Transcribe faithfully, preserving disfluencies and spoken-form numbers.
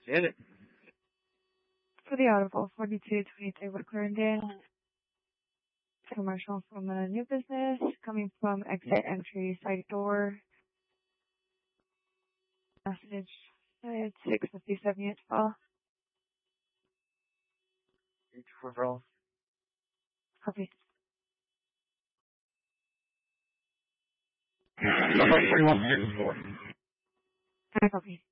Hit it. For the Audible, forty-two twenty-three Wood Clarendon. Commercial from a new business coming from exit entry side door. Message at six fifty-seven units fall. Referral. Copy. Pretty much. I copy.